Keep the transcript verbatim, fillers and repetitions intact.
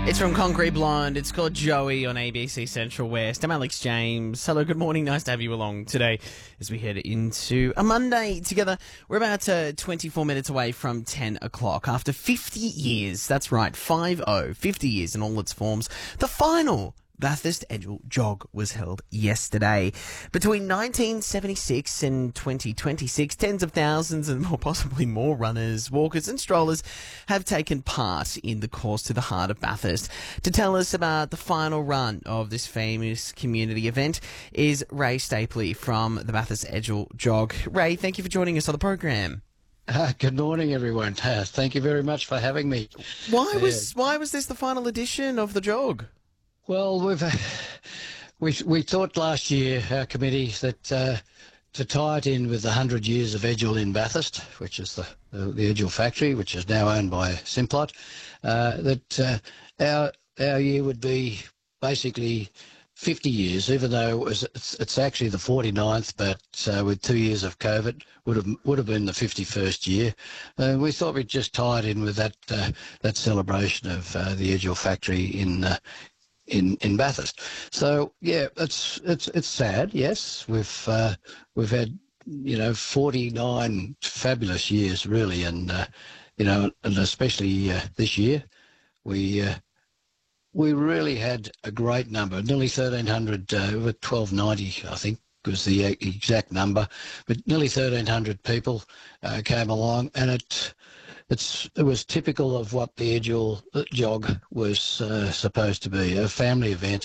It's from Concrete Blonde. It's called Joey on A B C Central West. I'm Alex James. Hello, good morning. Nice to have you along today as we head into a Monday together. We're about uh, twenty-four minutes away from ten o'clock. After fifty years, that's right, five oh, fifty years in all its forms, the final Bathurst Edgell Jog was held yesterday. Between nineteen seventy-six and twenty twenty-six, tens of thousands and more, possibly more runners, walkers and strollers have taken part in the course to the heart of Bathurst. To tell us about the final run of this famous community event is Ray Stapley from the Bathurst Edgell Jog. Ray, thank you for joining us on the program. Uh, good morning, everyone. Uh, thank you very much for having me. Why Uh, was why was this the final edition of the jog? Well, we've uh, we we thought last year, our committee, that uh, to tie it in with the hundred years of Edgell in Bathurst, which is the the, the Edgell factory, which is now owned by Simplot, uh, that uh, our our year would be basically fifty years, even though it was, it's, it's actually the forty-ninth, but uh, with two years of COVID, would have would have been the fifty-first year. Uh, we thought we'd just tie it in with that uh, that celebration of uh, the Edgell factory in. Uh, In, in Bathurst. So yeah, it's it's it's sad. Yes, we've uh, we've had you know forty-nine fabulous years really, and uh, you know, and especially uh, this year, we uh, we really had a great number, nearly thirteen hundred, uh, over twelve ninety, I think was the exact number, but nearly thirteen hundred people uh, came along, and it. It's, it was typical of what the Edgell Jog was uh, supposed to be, a family event